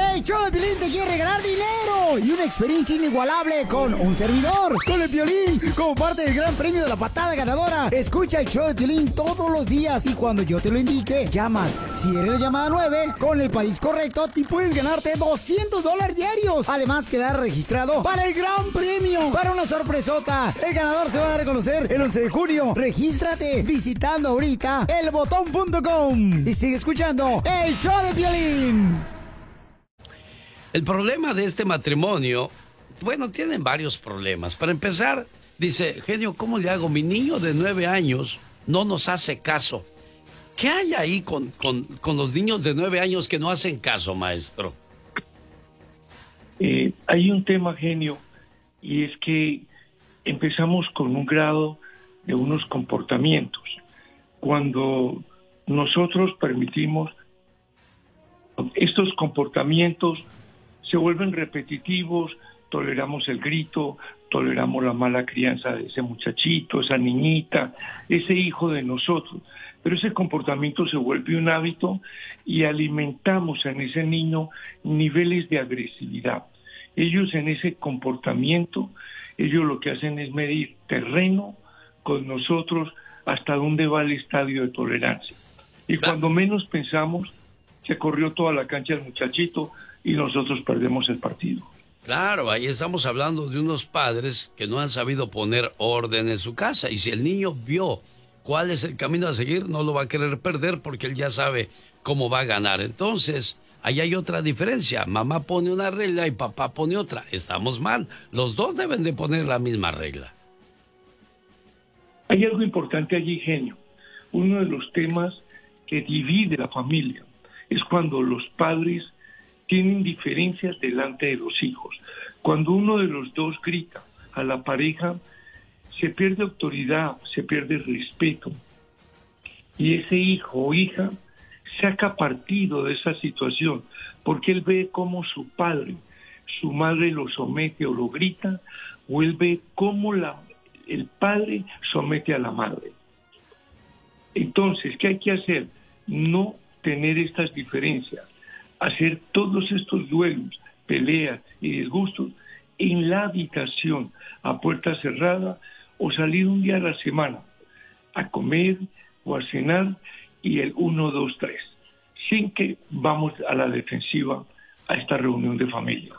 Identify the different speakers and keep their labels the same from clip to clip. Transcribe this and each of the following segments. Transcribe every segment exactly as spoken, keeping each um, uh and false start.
Speaker 1: El show de Piolín te quiere regalar dinero y una experiencia inigualable con un servidor, con el Piolín, como parte del gran premio de la patada ganadora. Escucha el show de Piolín todos los días y cuando yo te lo indique, llamas. Si eres la llamada nueve, con el país correcto, te puedes ganarte doscientos dólares diarios. Además, quedar registrado para el gran premio, para una sorpresota. El ganador se va a dar a conocer el once de junio. Regístrate visitando ahorita el botón punto com y sigue escuchando el show de Piolín.
Speaker 2: El problema de este matrimonio, bueno, tienen varios problemas. Para empezar, dice, genio, ¿cómo le hago? Mi niño de nueve años no nos hace caso. ¿Qué hay ahí con, con, con los niños de nueve años que no hacen caso, maestro?
Speaker 3: Eh, hay un tema, genio, y es que empezamos con un grado de unos comportamientos. Cuando nosotros permitimos estos comportamientos, se vuelven repetitivos, toleramos el grito, toleramos la mala crianza de ese muchachito, esa niñita, ese hijo de nosotros. Pero ese comportamiento se vuelve un hábito y alimentamos en ese niño niveles de agresividad. Ellos en ese comportamiento, ellos lo que hacen es medir terreno con nosotros hasta dónde va el estadio de tolerancia. Y cuando menos pensamos, se corrió toda la cancha del muchachito y nosotros perdemos el partido.
Speaker 2: Claro, ahí estamos hablando de unos padres que no han sabido poner orden en su casa. Y si el niño vio cuál es el camino a seguir, no lo va a querer perder porque él ya sabe cómo va a ganar. Entonces, ahí hay otra diferencia. Mamá pone una regla y papá pone otra. Estamos mal. Los dos deben de poner la misma regla.
Speaker 3: Hay algo importante allí, genio. Uno de los temas que divide la familia es cuando los padres tienen diferencias delante de los hijos. Cuando uno de los dos grita a la pareja, se pierde autoridad, se pierde respeto. Y ese hijo o hija saca partido de esa situación, porque él ve cómo su padre, su madre lo somete o lo grita, o él ve cómo la, el padre somete a la madre. Entonces, ¿qué hay que hacer? No tener estas diferencias, hacer todos estos duelos, peleas y disgustos en la habitación, a puerta cerrada, o salir un día a la semana a comer o a cenar y el uno, dos, tres, sin que vamos a la defensiva a esta reunión de familia.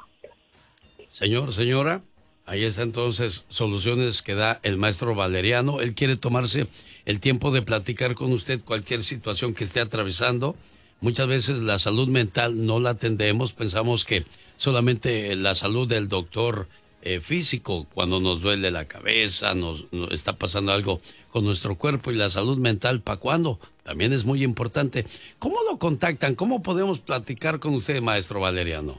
Speaker 2: Señor, señora, ahí está entonces soluciones que da el maestro Valeriano. Él quiere tomarse el tiempo de platicar con usted cualquier situación que esté atravesando. Muchas veces la salud mental no la atendemos, pensamos que solamente la salud del doctor eh, físico, cuando nos duele la cabeza, nos, nos está pasando algo con nuestro cuerpo, y la salud mental, ¿para cuándo? También es muy importante. ¿Cómo lo contactan? ¿Cómo podemos platicar con usted, maestro Valeriano?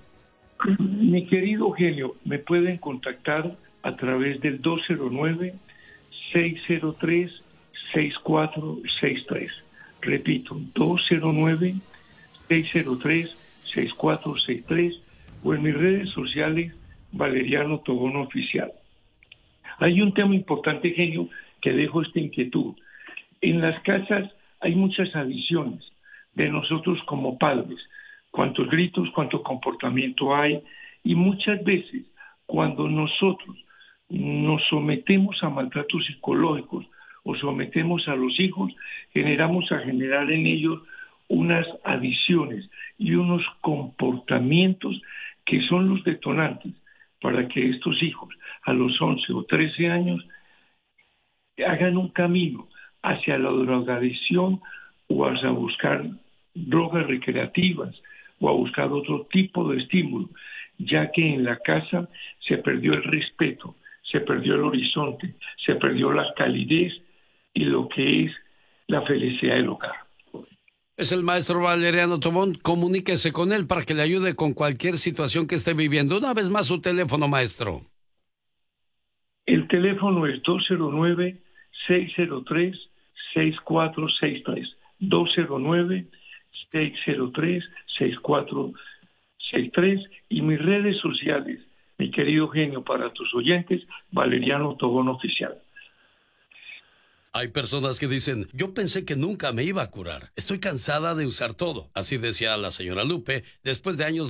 Speaker 3: Mi querido Eugenio, me pueden contactar a través del dos cero nueve, seis cero tres, seis cuatro seis tres. Repito, dos cero nueve, seis cero tres, seis cuatro seis tres, o en mis redes sociales, Valeriano Tobón Oficial. Hay un tema importante, genio, que dejo esta inquietud. En las casas hay muchas adiciones de nosotros como padres. Cuántos gritos, cuánto comportamiento hay, y muchas veces cuando nosotros nos sometemos a maltratos psicológicos o sometemos a los hijos, generamos a generar en ellos unas adiciones y unos comportamientos que son los detonantes para que estos hijos a los once o trece años hagan un camino hacia la drogadicción o hacia buscar drogas recreativas o a buscar otro tipo de estímulo, ya que en la casa se perdió el respeto, se perdió el horizonte, se perdió la calidez y lo que es la felicidad del hogar.
Speaker 2: Es el maestro Valeriano Tobón. Comuníquese con él para que le ayude con cualquier situación que esté viviendo. Una vez más, su teléfono, maestro.
Speaker 3: El teléfono es dos cero nueve, seis cero tres, seis cuatro seis tres. dos cero nueve, seis cero tres, seis cuatro seis tres. Y mis redes sociales, mi querido genio, para tus oyentes, Valeriano Tobón Oficial.
Speaker 2: Hay personas que dicen, yo pensé que nunca me iba a curar. Estoy cansada de usar todo. Así decía la señora Lupe, después de años